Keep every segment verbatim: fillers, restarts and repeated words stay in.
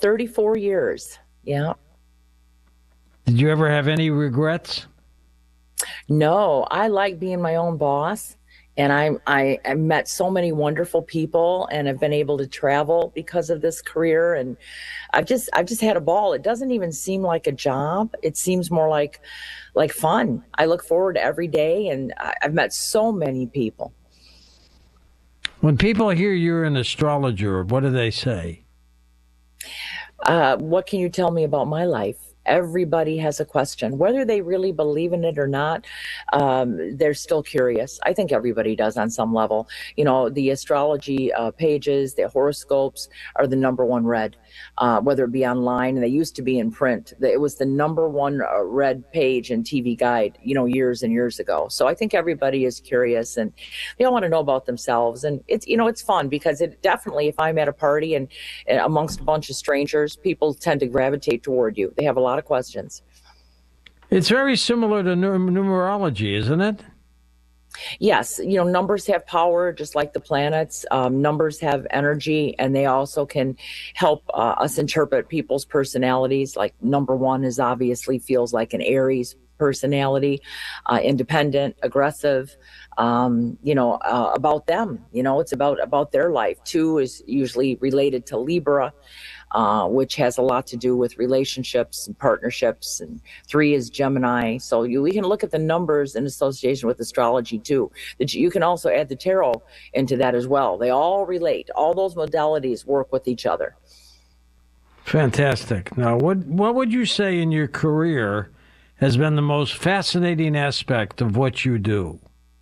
thirty-four years. Yeah. Did you ever have any regrets? No, I like being my own boss. And I, I, I met so many wonderful people and have been able to travel because of this career. And I've just, I've just had a ball. It doesn't even seem like a job. It seems more like, like fun. I look forward to every day, and I- I've met so many people. When people hear you're an astrologer, what do they say? Uh, what can you tell me about my life? Everybody has a question, whether they really believe in it or not. Um, they're still curious. I think everybody does on some level. You know, the astrology uh, pages, the horoscopes are the number one read, uh, whether it be online, and they used to be in print. It was the number one uh, read page in T V Guide, you know, years and years ago. So I think everybody is curious, and they all want to know about themselves. And it's, you know, it's fun because it definitely, if I'm at a party and, and amongst a bunch of strangers, people tend to gravitate toward you. They have a lot of questions. It's very similar to num- numerology, isn't it? Yes, you know, numbers have power just like the planets. Um, numbers have energy, and they also can help uh, us interpret people's personalities. Like number one is obviously feels like an Aries personality, uh, independent, aggressive, um, you know, uh, about them. You know, it's about about their life. Two is usually related to Libra, uh, which has a lot to do with relationships and partnerships. And three is Gemini. So you, we can look at the numbers in association with astrology too. That you can also add the tarot into that as well. They all relate. All those modalities work with each other. Fantastic. Now, what what would you say in your career has been the most fascinating aspect of what you do?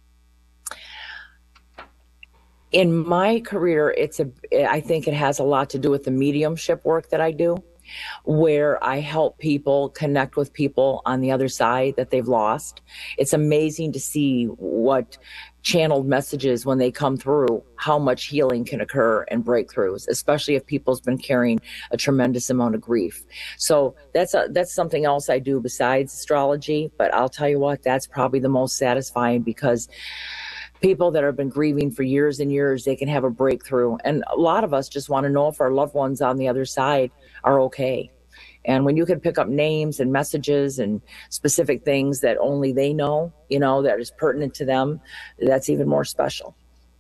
In my career, it's a, I think it has a lot to do with the mediumship work that I do, where I help people connect with people on the other side that they've lost. It's amazing to see what channeled messages, when they come through, how much healing can occur and breakthroughs, especially if people's been carrying a tremendous amount of grief. So that's a, that's something else I do besides astrology. But I'll tell you what, that's probably the most satisfying, because people that have been grieving for years and years, they can have a breakthrough. And a lot of us just want to know if our loved ones on the other side are okay. And when you can pick up names and messages and specific things that only they know, you know, that is pertinent to them, that's even more special.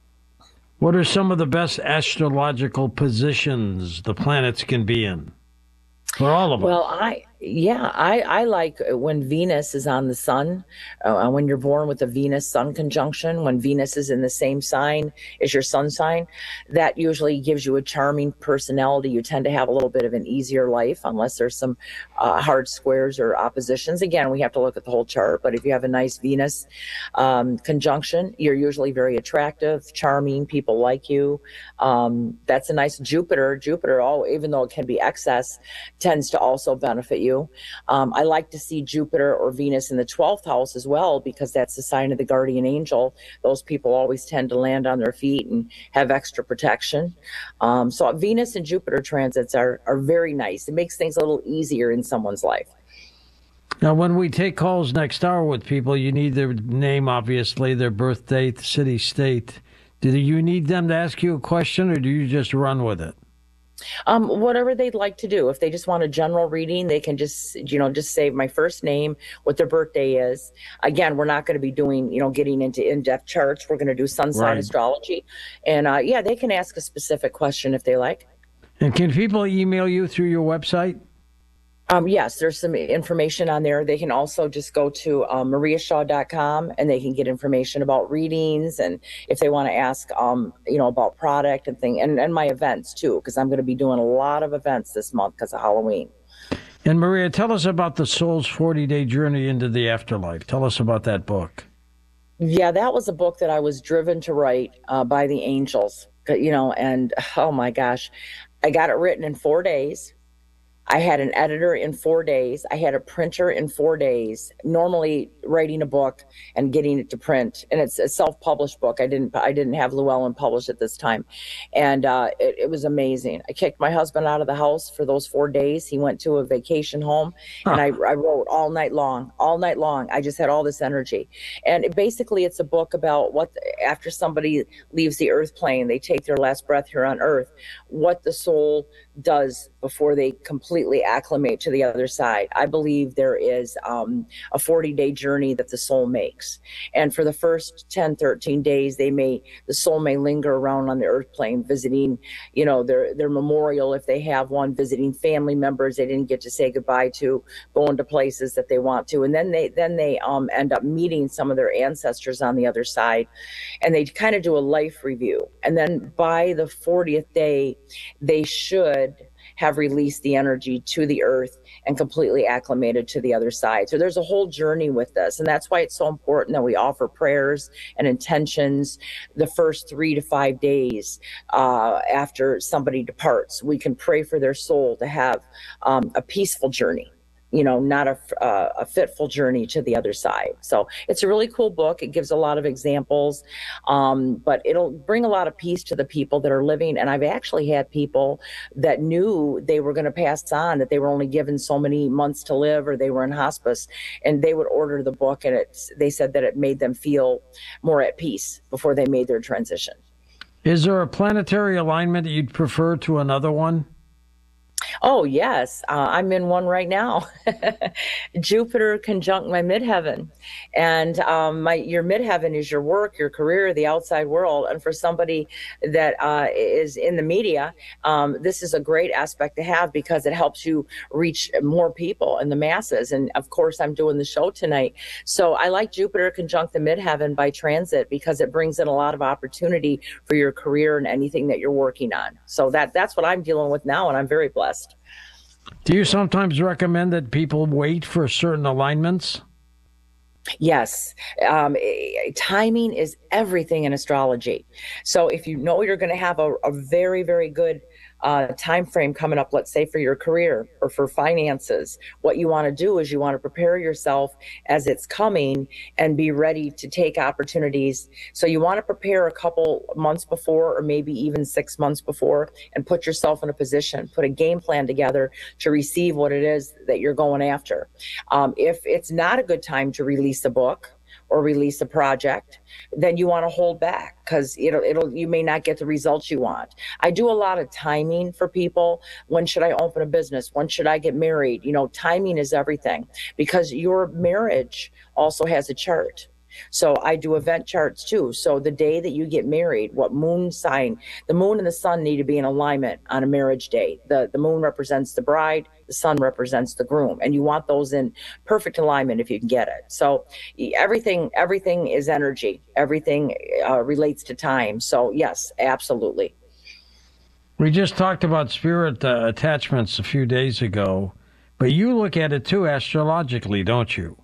What are some of the best astrological positions the planets can be in for all of us? Well, I, yeah, I, I like when Venus is on the sun, uh, when you're born with a Venus sun conjunction, when Venus is in the same sign as your sun sign, that usually gives you a charming personality. You tend to have a little bit of an easier life, unless there's some uh, hard squares or oppositions. Again, we have to look at the whole chart, but if you have a nice Venus um, conjunction, you're usually very attractive, charming, people like you. Um, that's a nice Jupiter. Jupiter, oh, even though it can be excess, tends to also benefit you. Um, I like to see Jupiter or Venus in the twelfth house as well, because that's the sign of the guardian angel. Those people always tend to land on their feet and have extra protection. Um, so Venus and Jupiter transits are, are very nice. It makes things a little easier in someone's life. Now, when we take calls next hour with people, you need their name, obviously, their birth date, city, state. Do you need them to ask you a question, or do you just run with it? Um, whatever they'd like to do. If they just want a general reading, they can just, you know, just say my first name, what their birthday is. Again, we're not going to be doing, you know, getting into in-depth charts. We're going to do sun sign Right. astrology. And uh, yeah, they can ask a specific question if they like. And can people email you through your website? Um, yes, there's some information on there. They can also just go to um, maria shaw dot com, and they can get information about readings, and if they want to ask, um, you know, about product and thing, and, and my events too, because I'm going to be doing a lot of events this month because of Halloween. And Maria, tell us about the soul's forty-day journey into the afterlife. Tell us about that book. Yeah, that was a book that I was driven to write uh, by the angels, you know, and oh my gosh, I got it written in four days. I had an editor in four days. I had a printer in four days. Normally, writing a book and getting it to print, and it's a self-published book. I didn't, I didn't have Llewellyn publish it this time, and uh, it, it was amazing. I kicked my husband out of the house for those four days. He went to a vacation home, and I, I wrote all night long, all night long. I just had all this energy, and it, basically, it's a book about what after somebody leaves the earth plane, they take their last breath here on Earth, what the soul does before they completely acclimate to the other side. I believe there is um, a forty day journey that the soul makes. And for the first ten, thirteen days, they may, the soul may linger around on the earth plane, visiting, you know, their, their memorial, if they have one, visiting family members they didn't get to say goodbye to, going to places that they want to. And then they, then they um, end up meeting some of their ancestors on the other side, and they kind of do a life review. And then by the fortieth day, they should have released the energy to the earth and completely acclimated to the other side. So there's a whole journey with this. And that's why it's so important that we offer prayers and intentions the first three to five days uh, after somebody departs. We can pray for their soul to have um, a peaceful journey, you know, not a, uh, a fitful journey to the other side. So it's a really cool book. It gives a lot of examples, um, but it'll bring a lot of peace to the people that are living. And I've actually had people that knew they were going to pass on, that they were only given so many months to live, or they were in hospice, and they would order the book, and it, they said that it made them feel more at peace before they made their transition. Is there a planetary alignment that you'd prefer to another one? Oh, yes. Uh, I'm in one right now. Jupiter conjunct my midheaven. And um, my your midheaven is your work, your career, the outside world. And for somebody that uh, is in the media, um, this is a great aspect to have, because it helps you reach more people and the masses. And of course, I'm doing the show tonight. So I like Jupiter conjunct the midheaven by transit, because it brings in a lot of opportunity for your career and anything that you're working on. So that that's what I'm dealing with now, and I'm very blessed. Do you sometimes recommend that people wait for certain alignments? Yes. Um, timing is everything in astrology. So if you know you're going to have a, a very, very good uh, time frame coming up, let's say for your career or for finances, what you want to do is you want to prepare yourself as it's coming and be ready to take opportunities. So you want to prepare a couple months before, or maybe even six months before, and put yourself in a position, put a game plan together to receive what it is that you're going after. Um, if it's not a good time to release a book or release a project, then you want to hold back, because it'll, it'll, you may not get the results you want. I do a lot of timing for people. When should I open a business? When should I get married? You know, timing is everything, because your marriage also has a chart. So I do event charts too. So the day that you get married, what moon sign, the moon and the sun need to be in alignment on a marriage day. The, the moon represents the bride, the sun represents the groom, and you want those in perfect alignment if you can get it. So everything, everything is energy. Everything uh, relates to time. So yes, absolutely. We just talked about spirit uh, attachments a few days ago, but you look at it too astrologically, don't you?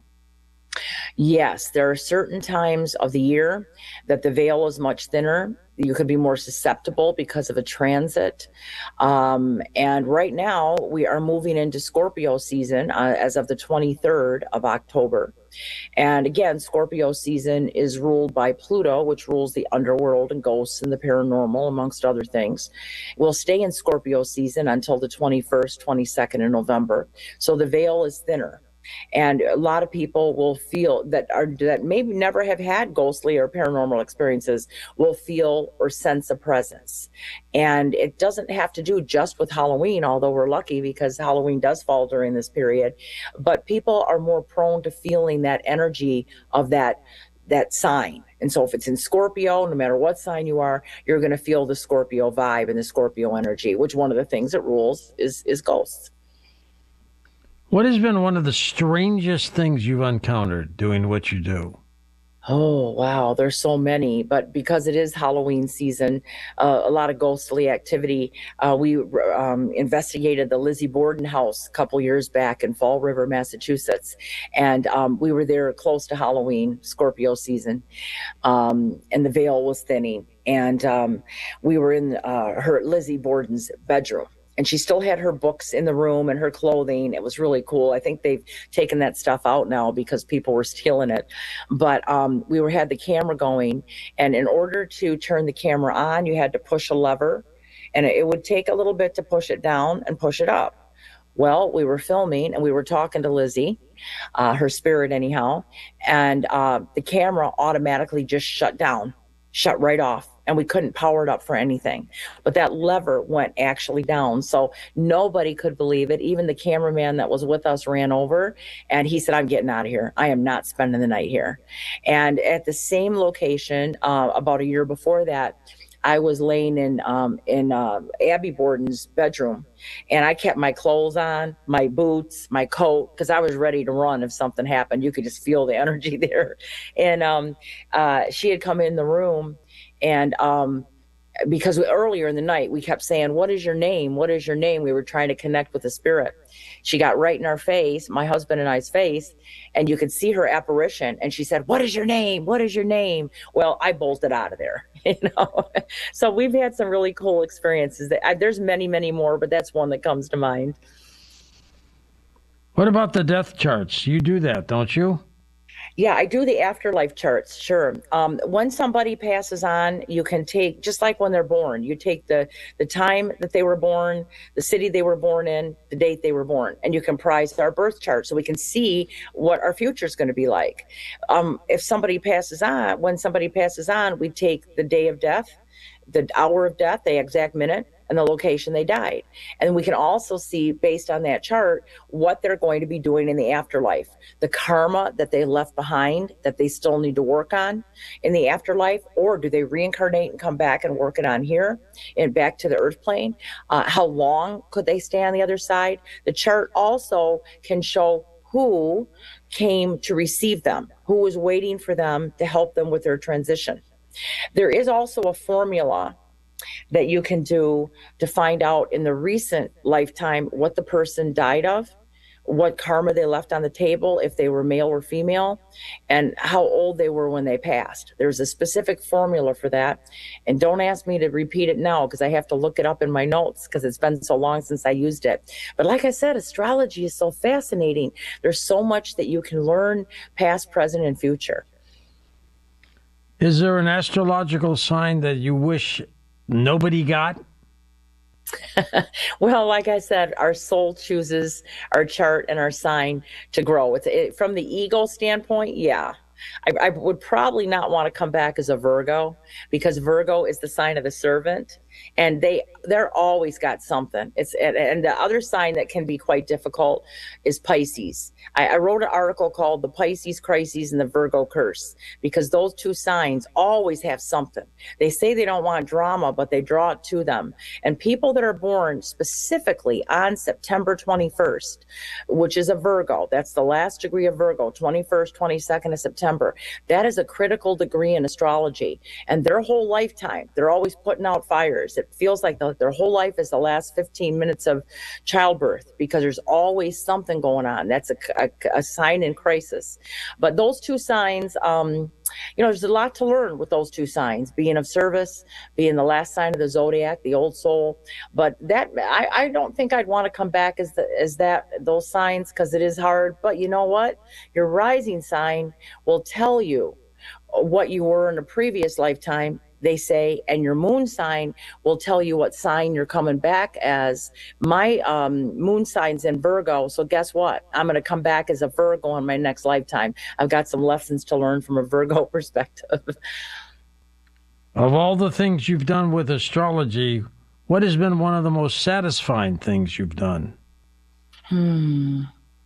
Yes, there are certain times of the year that the veil is much thinner. You could be more susceptible because of a transit. Um, and right now we are moving into Scorpio season uh, as of the twenty-third of October. And again, Scorpio season is ruled by Pluto, which rules the underworld and ghosts and the paranormal, amongst other things. We'll stay in Scorpio season until the twenty-first, twenty-second of November. So the veil is thinner. And a lot of people will feel that are that maybe never have had ghostly or paranormal experiences will feel or sense a presence. And it doesn't have to do just with Halloween, although we're lucky because Halloween does fall during this period. But people are more prone to feeling that energy of that that sign. And so if it's in Scorpio, no matter what sign you are, you're going to feel the Scorpio vibe and the Scorpio energy, which one of the things that rules is is ghosts. What has been one of the strangest things you've encountered doing what you do? Oh, wow. There's so many, but because it is Halloween season, uh, a lot of ghostly activity. Uh, we um, investigated the Lizzie Borden house a couple years back in Fall River, Massachusetts. And um, we were there close to Halloween, Scorpio season. Um, and the veil was thinning. And um, we were in uh, her Lizzie Borden's bedroom. And she still had her books in the room and her clothing. It was really cool. I think they've taken that stuff out now because people were stealing it. But um, we were had the camera going. And in order to turn the camera on, you had to push a lever. And it would take a little bit to push it down and push it up. Well, we were filming and we were talking to Lizzie, uh, her spirit anyhow. And uh, the camera automatically just shut down, shut right off. and we couldn't power it up for anything. But that lever went actually down. So nobody could believe it. Even the cameraman that was with us ran over and he said, I'm getting out of here. I am not spending the night here. And at the same location, uh, about a year before that, I was laying in um, in uh, Abby Borden's bedroom, and I kept my clothes on, my boots, my coat, because I was ready to run if something happened. You could just feel the energy there. And um, uh, she had come in the room, and um, because we, earlier in the night, we kept saying, what is your name? What is your name? We were trying to connect with the spirit. She got right in our face, my husband and I's face, and you could see her apparition. And she said, what is your name? What is your name? Well, I bolted out of there, you know? So we've had some really cool experiences. That, I, there's many, many more, but that's one that comes to mind. What about the death charts? You do that, don't you? Yeah, I do the afterlife charts. Sure. Um, when somebody passes on, you can take, just like when they're born, you take the, the time that they were born, the city they were born in, the date they were born, and you comprise our birth chart so we can see what our future is going to be like. Um, if somebody passes on, when somebody passes on, we take the day of death, the hour of death, the exact minute, and the location they died. And we can also see, based on that chart, what they're going to be doing in the afterlife, the karma that they left behind that they still need to work on in the afterlife, or do they reincarnate and come back and work it on here and back to the earth plane? Uh, how long could they stay on the other side? The chart also can show who came to receive them, who was waiting for them to help them with their transition. There is also a formula that you can do to find out in the recent lifetime what the person died of, what karma they left on the table, if they were male or female, and how old they were when they passed. There's a specific formula for that. And don't ask me to repeat it now because I have to look it up in my notes because it's been so long since I used it. But like I said, astrology is so fascinating. There's so much that you can learn past, present, and future. Is there an astrological sign that you wish nobody got? Well, like I said, our soul chooses our chart and our sign to grow. It's it, from the ego standpoint, yeah. I, I would probably not want to come back as a Virgo because Virgo is the sign of the servant, and they they're always got something. It's and, and the other sign that can be quite difficult is Pisces. I, I wrote an article called "The Pisces Crises and the Virgo Curse" because those two signs always have something. They say they don't want drama, but they draw it to them. And people that are born specifically on September twenty-first, which is a Virgo, that's the last degree of Virgo, twenty-first, twenty-second of September. That is a critical degree in astrology, and their whole lifetime, they're always putting out fires. It feels like the, their whole life is the last fifteen minutes of childbirth because there's always something going on. That's a, a, a sign in crisis. But those two signs, um, you know, there's a lot to learn with those two signs, being of service, being the last sign of the zodiac, the old soul. But that, I, I don't think I'd want to come back as the, as that, those signs, because it is hard. But you know what? Your rising sign will tell you what you were in a previous lifetime, they say, and your moon sign will tell you what sign you're coming back as. My um, moon sign's in Virgo, so guess what? I'm going to come back as a Virgo in my next lifetime. I've got some lessons to learn from a Virgo perspective. Of all the things you've done with astrology, what has been one of the most satisfying things you've done? Hmm.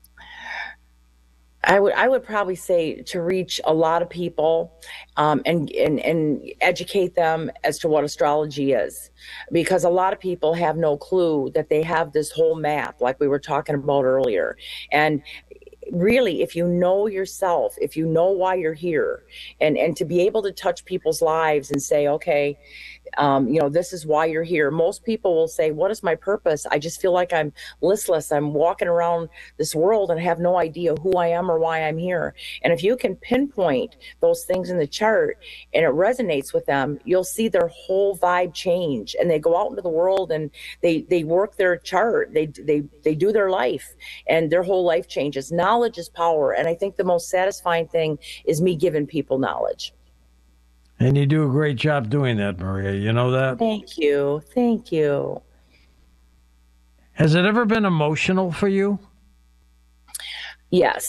I would I would probably say to reach a lot of people um, and, and and educate them as to what astrology is, because a lot of people have no clue that they have this whole map, like we were talking about earlier. And really, if you know yourself, if you know why you're here, and and to be able to touch people's lives and say, okay, um, you know, this is why you're here. Most people will say, what is my purpose? I just feel like I'm listless. I'm walking around this world and have no idea who I am or why I'm here. And if you can pinpoint those things in the chart and it resonates with them, you'll see their whole vibe change. And they go out into the world and they, they work their chart. They, they, they do their life and their whole life changes. Knowledge is power. And I think the most satisfying thing is me giving people knowledge. And you do a great job doing that, Maria. You know that? Thank you. Thank you. Has it ever been emotional for you? Yes.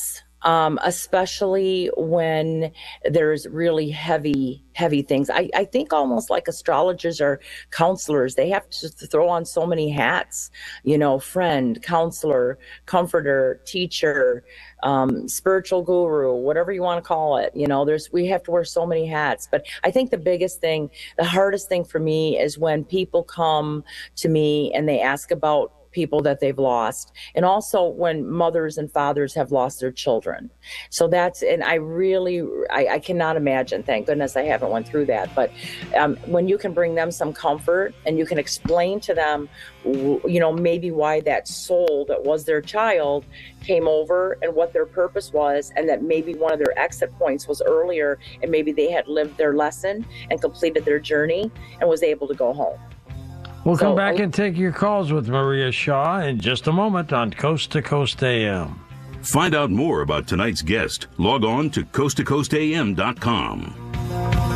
um, especially when there's really heavy, heavy things. I, I think almost like astrologers or counselors, they have to throw on so many hats, you know, friend, counselor, comforter, teacher, um, spiritual guru, whatever you want to call it. You know, there's, we have to wear so many hats. But I think the biggest thing, the hardest thing for me is when people come to me and they ask about people that they've lost, and also when mothers and fathers have lost their children. So that's, and I really, I, I cannot imagine, thank goodness I haven't went through that, but um, when you can bring them some comfort and you can explain to them, you know, maybe why that soul that was their child came over and what their purpose was, and that maybe one of their exit points was earlier, and maybe they had lived their lesson and completed their journey and was able to go home. We'll So, come back and take your calls with Maria Shaw in just a moment on Coast to Coast A M. Find out more about tonight's guest. Log on to coast to coast a m dot com.